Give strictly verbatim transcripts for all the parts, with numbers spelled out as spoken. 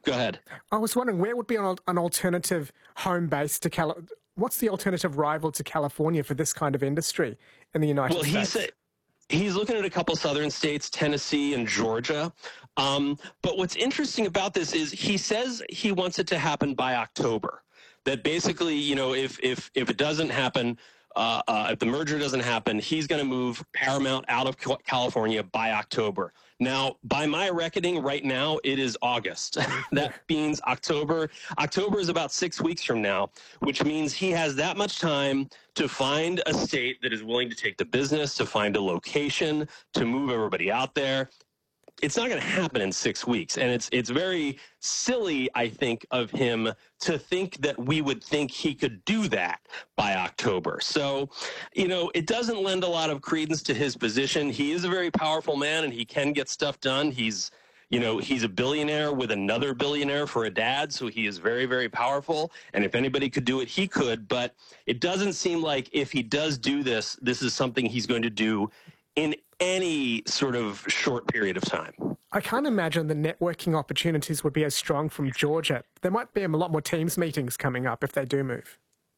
Go ahead. I was wondering, where would be an, an alternative home base to Cal? What's the alternative rival to California for this kind of industry in the United Well, States? He's, he's looking at a couple southern states, Tennessee and Georgia. Um, but what's interesting about this is he says he wants it to happen by October. That basically, you know, if if if it doesn't happen, uh, uh, if the merger doesn't happen, he's going to move Paramount out of California by October. Now, by my reckoning, right now it is August. That means October. October is about six weeks from now, which means he has that much time to find a state that is willing to take the business, to find a location, to move everybody out there. It's not going to happen in six weeks. And it's it's very silly, I think, of him to think that we would think he could do that by October. So, you know, it doesn't lend a lot of credence to his position. He is a very powerful man and he can get stuff done. He's, you know, he's a billionaire with another billionaire for a dad. So he is very, very powerful. And if anybody could do it, he could. But it doesn't seem like if he does do this, this is something he's going to do in any sort of short period of time. I can't imagine the networking opportunities would be as strong from Georgia. There might be a lot more Teams meetings coming up if they do move.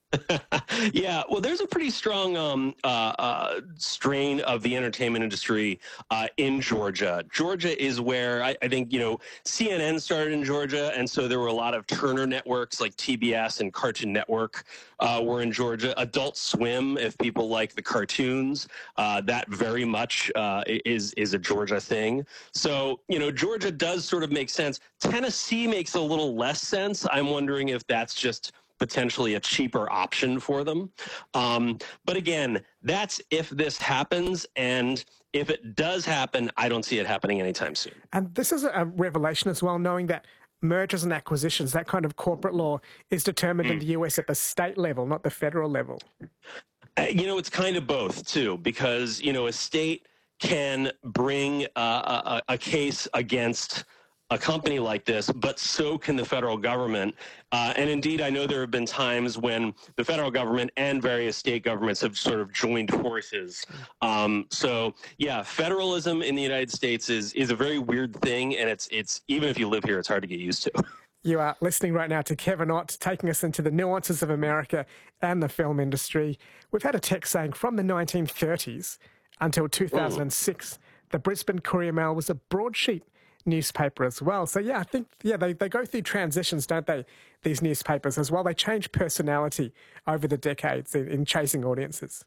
Yeah, well, there's a pretty strong um, uh, uh, strain of the entertainment industry uh, in Georgia. Georgia is where I, I think, you know, C N N started in Georgia, and so there were a lot of Turner networks like T B S and Cartoon Network uh, were in Georgia. Adult Swim, if people like the cartoons, uh, that very much uh, is is a Georgia thing. So, you know, Georgia does sort of make sense. Tennessee makes a little less sense. I'm wondering if that's just potentially a cheaper option for them. Um, but again, that's if this happens. And if it does happen, I don't see it happening anytime soon. And this is a revelation as well, knowing that mergers and acquisitions, that kind of corporate law, is determined mm. in the U S at the state level, not the federal level. Uh, you know, it's kind of both, too, because, you know, a state can bring uh, a, a case against a company like this, but so can the federal government. Uh, and indeed, I know there have been times when the federal government and various state governments have sort of joined forces. Um, so, yeah, federalism in the United States is is a very weird thing, and it's it's even if you live here, it's hard to get used to. You are listening right now to Kevin Ott, taking us into the nuances of America and the film industry. We've had a text saying from the nineteen thirties until two thousand six, mm. the Brisbane Courier-Mail was a broadsheet newspaper as well. So, yeah, I think, yeah, they, they go through transitions, don't they, these newspapers as well? They change personality over the decades in, in chasing audiences.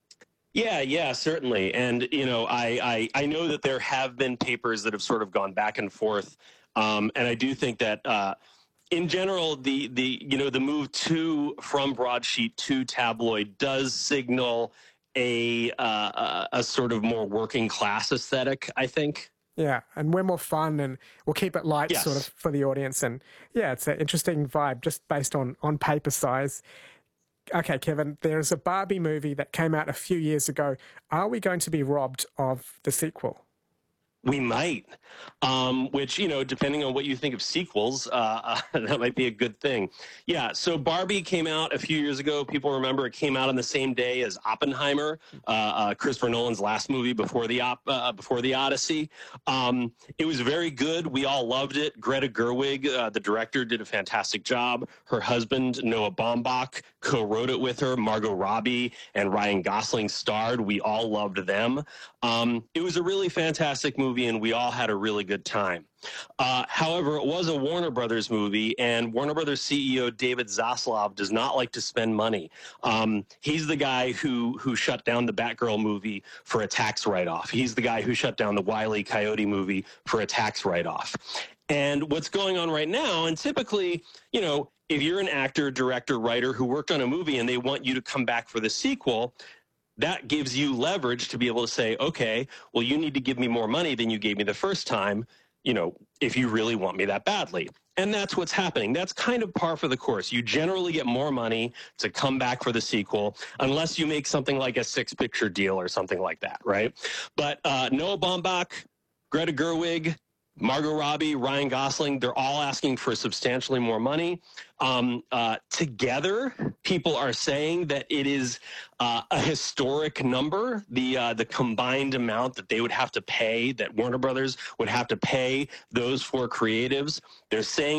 Yeah, yeah, certainly. And, you know, I, I, I know that there have been papers that have sort of gone back and forth. Um, and I do think that, uh, in general, the, the, you know, the move to, from broadsheet to tabloid does signal a, uh, a sort of more working class aesthetic, I think. Yeah, and we're more fun and we'll keep it light yes. sort of for the audience. And yeah, it's an interesting vibe just based on, on paper size. Okay, Kevin, there's a Barbie movie that came out a few years ago. Are we going to be robbed of the sequel? We might, um, which, you know, depending on what you think of sequels, uh, uh, that might be a good thing. Yeah, so Barbie came out a few years ago. People remember it came out on the same day as Oppenheimer, uh, uh, Christopher Nolan's last movie before the op- uh, before the Odyssey. Um, it was very good. We all loved it. Greta Gerwig, uh, the director, did a fantastic job. Her husband, Noah Baumbach, co-wrote it with her. Margot Robbie and Ryan Gosling starred. We all loved them. Um, it was a really fantastic movie, and we all had a really good time. Uh, however, it was a Warner Brothers movie, and Warner Brothers C E O David Zaslav does not like to spend money. Um, he's the guy who who shut down the Batgirl movie for a tax write-off. He's the guy who shut down the Wile E. Coyote movie for a tax write-off. And what's going on right now, and typically, you know, if you're an actor, director, writer who worked on a movie and they want you to come back for the sequel, that gives you leverage to be able to say, okay, well, you need to give me more money than you gave me the first time, you know, if you really want me that badly. And that's what's happening. That's kind of par for the course. You generally get more money to come back for the sequel, unless you make something like a six-picture deal or something like that, right? But uh, Noah Baumbach, Greta Gerwig, Margot Robbie, Ryan Gosling, they're all asking for substantially more money. Um, uh, together, people are saying that it is uh, a historic number, the uh, the combined amount that they would have to pay, that Warner Brothers would have to pay those four creatives. They're saying